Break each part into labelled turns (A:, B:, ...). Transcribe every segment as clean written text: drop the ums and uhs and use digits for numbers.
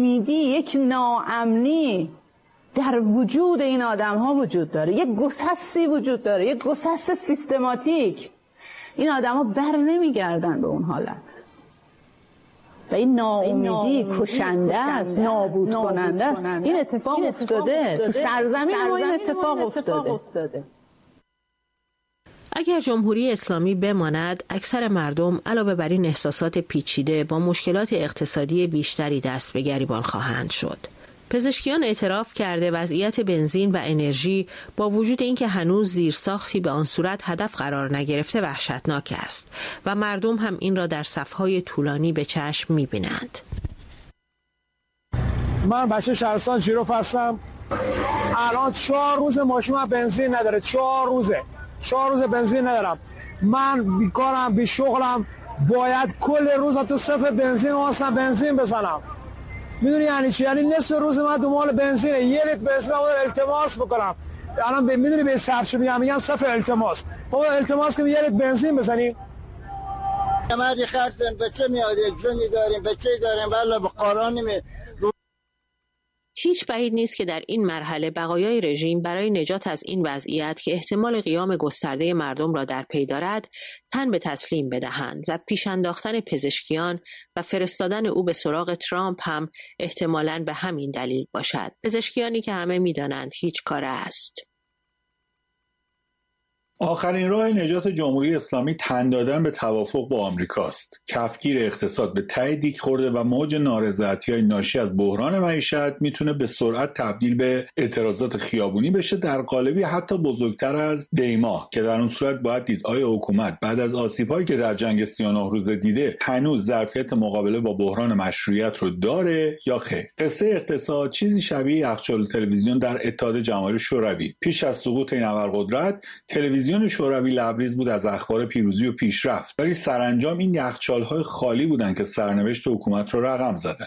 A: ناامیدی، یک ناامنی در وجود این آدم ها وجود داره، یک گسستی وجود داره، یک گسست سیستماتیک. این آدم ها بر نمیگردن به اون حالت و این ناامیدی کشنده است، نابود کننده است. این اتفاق افتاده تو سرزمین ما، این اتفاق افتاده.
B: اگر جمهوری اسلامی بماند، اکثر مردم علاوه بر این احساسات پیچیده با مشکلات اقتصادی بیشتری دست به گریبان خواهند شد. پزشکیان اعتراف کرده وضعیت بنزین و انرژی با وجود اینکه هنوز زیرساختی به آن صورت هدف قرار نگرفته وحشتناک است و مردم هم این را در صفهای طولانی به چشم می‌بینند.
C: من بچه شهرستان جیروف هستم. الان 4 روز ماشین بنزین نداره. 4 روز بنزین ندارم. من بیکارم، بی شغلم، باید کل روز تو صف بنزین واسه بنزین بزنم. میدونی یعنی چی؟ یعنی نصف روز من دنبال بنزینه. 1 لیتر بنزین رو التماس بکنم. الان میدونی به صف میگن صف التماس. بابا التماس که 1 لیتر بنزین بزنیم.
D: ما خرجن بچه میاد، یک زنی داریم، بچه داریم، والله به قرآن
B: هیچ بعید نیست که در این مرحله بقایای رژیم برای نجات از این وضعیت که احتمال قیام گسترده مردم را در پی دارد، تن به تسلیم بدهند و پیش انداختن پزشکیان و فرستادن او به سراغ ترامپ هم احتمالاً به همین دلیل باشد. پزشکیانی که همه می‌دانند هیچ کاره است.
E: آخرین راه نجات جمهوری اسلامی تن دادن به توافق با آمریکاست. کفگیر اقتصاد به ته دیگ خورده و موج نارضایتی‌های ناشی از بحران معیشت میتونه به سرعت تبدیل به اعتراضات خیابونی بشه، در قالبی حتی بزرگتر از دیما، که در اون صورت باید دید آیا حکومت بعد از آسیب‌هایی که در جنگ 39 روزه دیده هنوز ظرفیت مقابله با بحران مشروعیت رو داره یا خیر. قصه اقتصاد چیزی شبیه یخچال تلویزیون در اتحاد جماهیر شوروی. پیش از سقوط این ابرقدرت تلویزیون شوروی لبریز بود از اخبار پیروزی و پیشرفت، ولی سرانجام این یخچال‌های خالی بودند که سرنوشت حکومت را رقم زدند.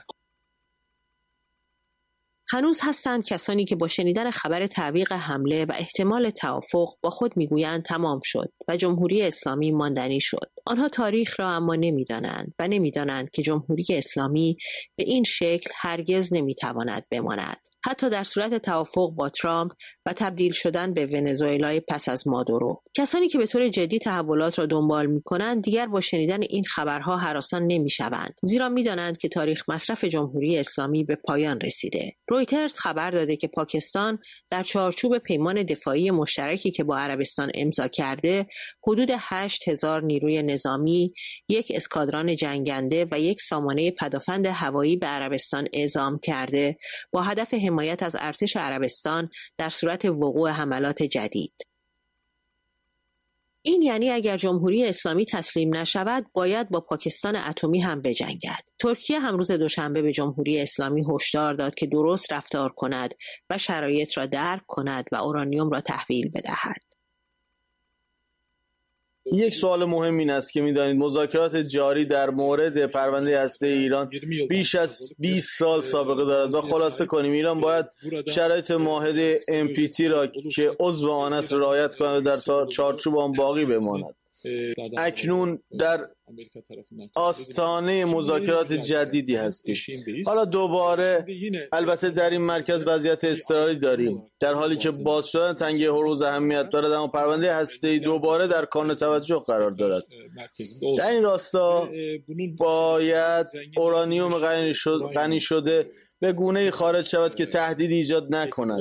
B: هنوز هستند کسانی که با شنیدن خبر تعویق حمله و احتمال توافق با خود میگویند تمام شد و جمهوری اسلامی ماندنی شد. آنها تاریخ را اما نمیدانند و نمیدانند که جمهوری اسلامی به این شکل هرگز نمیتواند بماند. حتی در صورت توافق با ترامپ و تبدیل شدن به ونزوئلای پس از مادورو. کسانی که به طور جدی تحولات را دنبال می‌کنند دیگر با شنیدن این خبرها هراسان نمی‌شوند، زیرا می‌دانند که تاریخ مصرف جمهوری اسلامی به پایان رسیده. رویترز خبر داده که پاکستان در چارچوب پیمان دفاعی مشترکی که با عربستان امضا کرده، حدود 8000 نیروی نظامی، 1 اسکادران جنگنده و 1 سامانه پدافند هوایی به عربستان اعزام کرده با هدف حمایت از ارتش عربستان در صورت وقوع حملات جدید. این یعنی اگر جمهوری اسلامی تسلیم نشود، باید با پاکستان اتمی هم بجنگد. ترکیه هم روز دوشنبه به جمهوری اسلامی هشدار داد که درست رفتار کند و شرایط را درک کند و اورانیوم را تحویل بدهد.
F: یک سوال مهم این است که می‌دانید مذاکرات جاری در مورد پرونده هسته ایران بیش از 20 سال سابقه دارد و خلاصه کنیم ایران باید شرایط معاهده NPT را که عضو آن است رعایت کند و در چارچوب آن باقی بماند. اکنون در آستانه مذاکرات جدیدی هستیم. حالا دوباره البته در این مرکز وضعیت اضطراری داریم، در حالی که باز شدن تنگه هرمز اهمیت دارد، اما پرونده هسته‌ای دوباره در کان توجه قرار دارد. در این راستا باید اورانیوم غنی شده به گونه‌ای خارج شود که تهدیدی ایجاد نکند.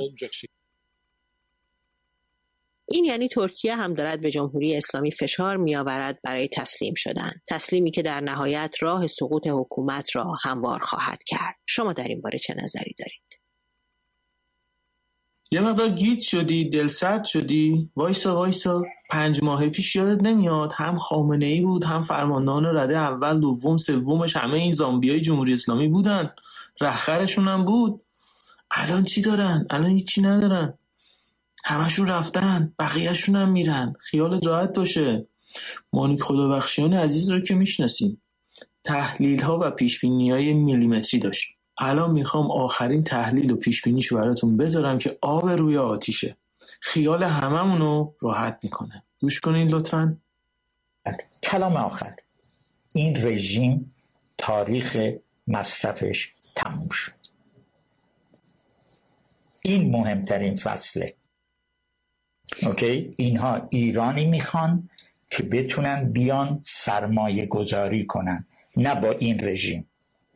B: این یعنی ترکیه هم دارد به جمهوری اسلامی فشار می‌آورد برای تسلیم شدن، تسلیمی که در نهایت راه سقوط حکومت را هموار خواهد کرد. شما در این باره چه نظری دارید؟
G: یه مقدار گیج شدی، دلسرد شدی؟ وایسا 5 ماه پیش یادت نمیاد هم خامنه‌ای بود، هم فرماندهان رده اول، دوم، سومش همه این زامبیای جمهوری اسلامی بودن، رهبرشون هم بود. الان چی دارن؟ الان هیچی ندارن. همشون رفتن، بقیه‌شون هم میرن. خیالت راحت باشه. مانیک خدابخشیان عزیز رو که میشناسیم. تحلیل‌ها و پیشبینی‌های میلیمتری داشت. الان میخوام آخرین تحلیل و پیشبینیشو براتون بذارم که آب روی آتیشه. خیال هممونو راحت میکنه. گوش کنین لطفاً.
H: کلام آخر. این رژیم تاریخ مصرفش تموم شد. این مهمترین فصله. اوکی؟ اینها ایرانی میخوان که بتونن بیان سرمایه گذاری کنن، نه با این رژیم.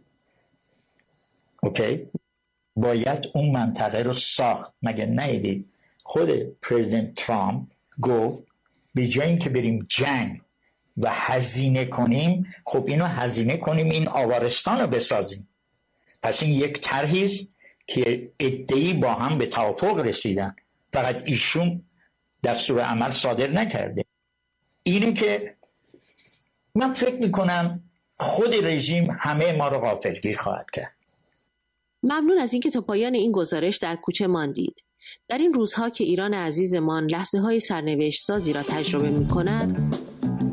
H: اوکی؟ باید اون منطقه رو ساخت. مگه نیدید خود پرزیدنت ترامپ گفت به جای اینکه بریم جنگ و هزینه کنیم، خب اینو هزینه کنیم این آوارستان رو بسازیم. پس این یک طرحی است که عده‌ای با هم به توافق رسیدن، فقط ایشون دستور عمل صادر نکرده. اینه که من فکر میکنم خود رژیم همه ما رو غافلگیر خواهد کرد.
B: ممنون از اینکه تا پایان این گزارش در کوچه ماندید. در این روزها که ایران عزیزمان لحظه‌های سرنوشت سازی را تجربه می‌کند،